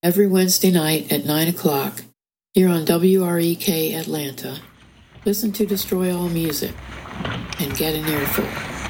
every Wednesday night at 9 o'clock here on WREK Atlanta. Listen to Destroy All Music and get an earful.